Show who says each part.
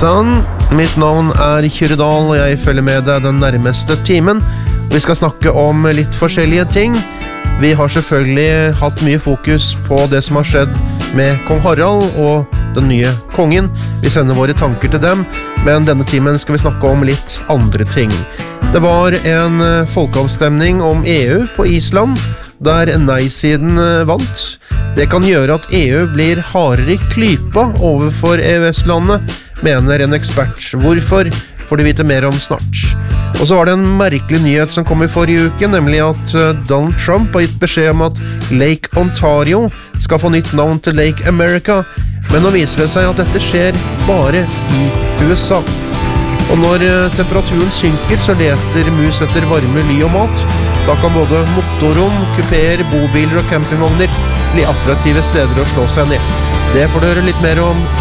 Speaker 1: Sann, mitt navn Kyrre Dahl, og jeg følger med deg den nærmeste timen. Vi skal snakke om litt forskjellige ting. Vi har selvfølgelig hatt mye fokus på det som har skjedd med kong Harald og den nye kongen. Vi sender våre tanker til dem, men denne timen skal vi snakke om litt andre ting. Det var en folkeavstemning om EU på Island, der nei-siden vant. Det kan gjøre at EU blir hardere i klypa overfor EØS-landet, mener en ekspert. Hvorfor får du vite mer om snart. Og så var det en merkelig nyhet som kom i forrige uke, nemlig at Donald Trump har gitt beskjed om at Lake Ontario skal få nytt navn til Lake America, men nå viser det seg at dette skjer bare i USA. Og når temperaturen synker, så leter mus etter varme, ly og mat. Da kan både motorrom, kupeer, bobiler og campingvogner bli attraktive steder å slå seg ned. Det får du høre litt mer om